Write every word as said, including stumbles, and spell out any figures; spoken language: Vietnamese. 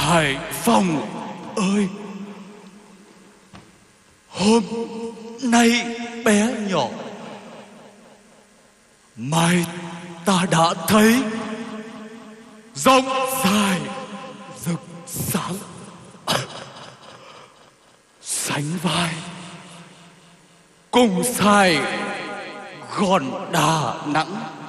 Hải Phòng ơi, hôm nay bé nhỏ, mai ta đã thấy rộng dài rực sáng, sánh vai cùng Sài Gòn Đà Nẵng.